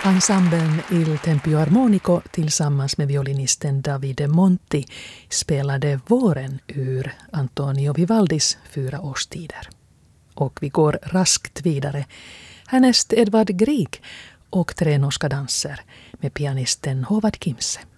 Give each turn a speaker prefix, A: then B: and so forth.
A: Ensemblen Il Tempio Armonico tillsammans med violinisten Davide Monti spelade Våren ur Antonio Vivaldis 4 årstider. Och vi går raskt vidare. Härnäst Edvard Grieg och 3 norska danser med pianisten Håvard Kimse.